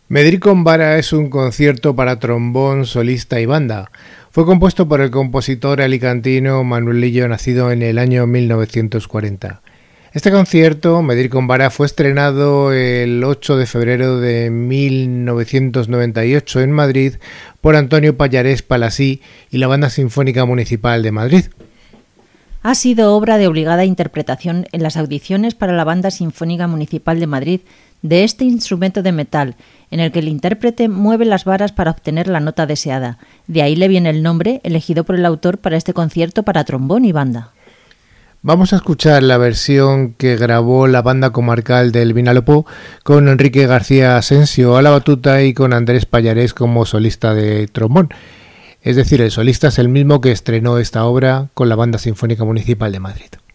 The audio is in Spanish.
Medir con vara es un concierto para trombón, solista y banda. Fue compuesto por el compositor alicantino Manuel Lillo, nacido en el año 1940. Este concierto, Medir con vara, fue estrenado el 8 de febrero de 1998 en Madrid por Antonio Pallarés Palasí y la Banda Sinfónica Municipal de Madrid. Ha sido obra de obligada interpretación en las audiciones para la Banda Sinfónica Municipal de Madrid de este instrumento de metal, en el que el intérprete mueve las varas para obtener la nota deseada. De ahí le viene el nombre elegido por el autor para este concierto para trombón y banda. Vamos a escuchar la versión que grabó la Banda Comarcal del Vinalopó con Enrique García Asensio a la batuta y con Andrés Pallarés como solista de trombón. Es decir, el solista es el mismo que estrenó esta obra con la Banda Sinfónica Municipal de Madrid.